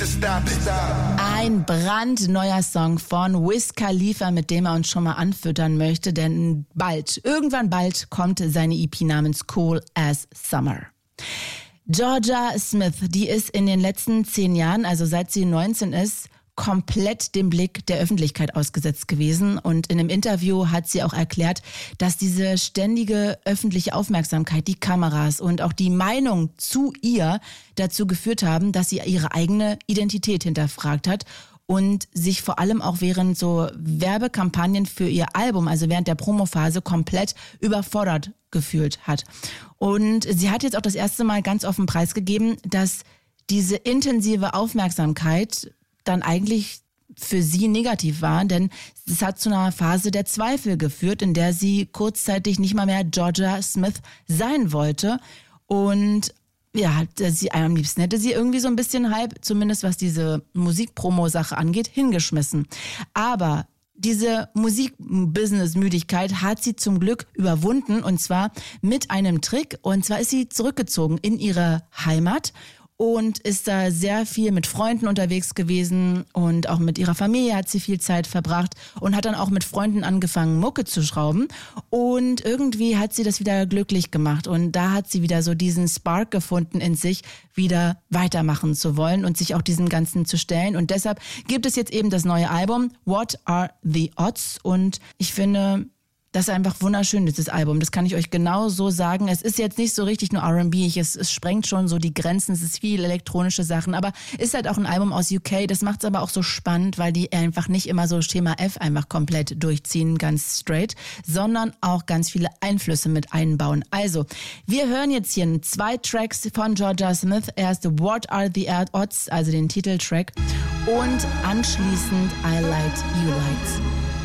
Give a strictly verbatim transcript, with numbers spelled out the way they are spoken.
to stop it. Ein brandneuer Song von Wiz Khalifa, mit dem er uns schon mal anfüttern möchte, denn bald, irgendwann bald kommt seine E P namens Cool as Summer. Jorja Smith, die ist in den letzten zehn Jahren, also seit sie neunzehn ist, komplett dem Blick der Öffentlichkeit ausgesetzt gewesen. Und in einem Interview hat sie auch erklärt, dass diese ständige öffentliche Aufmerksamkeit, die Kameras und auch die Meinung zu ihr dazu geführt haben, dass sie ihre eigene Identität hinterfragt hat und sich vor allem auch während so Werbekampagnen für ihr Album, also während der Promophase, komplett überfordert gefühlt hat. Und sie hat jetzt auch das erste Mal ganz offen preisgegeben, dass diese intensive Aufmerksamkeit dann eigentlich für sie negativ war, denn es hat zu einer Phase der Zweifel geführt, in der sie kurzzeitig nicht mal mehr Jorja Smith sein wollte. Und ja, sie am liebsten hätte sie irgendwie so ein bisschen halb, zumindest was diese Musikpromo-Sache angeht, hingeschmissen. Aber diese Musikbusiness-Müdigkeit hat sie zum Glück überwunden, und zwar mit einem Trick. Und zwar ist sie zurückgezogen in ihre Heimat und ist da sehr viel mit Freunden unterwegs gewesen, und auch mit ihrer Familie hat sie viel Zeit verbracht und hat dann auch mit Freunden angefangen, Mucke zu schrauben, und irgendwie hat sie das wieder glücklich gemacht, und da hat sie wieder so diesen Spark gefunden in sich, wieder weitermachen zu wollen und sich auch diesem Ganzen zu stellen, und deshalb gibt es jetzt eben das neue Album What Are the Odds, und ich finde, das ist einfach wunderschön, dieses Album. Das kann ich euch genau so sagen. Es ist jetzt nicht so richtig nur R and B. Es, es sprengt schon so die Grenzen. Es ist viel elektronische Sachen. Aber ist halt auch ein Album aus U K. Das macht es aber auch so spannend, weil die einfach nicht immer so Schema F einfach komplett durchziehen, ganz straight, sondern auch ganz viele Einflüsse mit einbauen. Also, wir hören jetzt hier zwei Tracks von Jorja Smith. Erst What Are the Odds, also den Titeltrack. Und anschließend I Light You Light.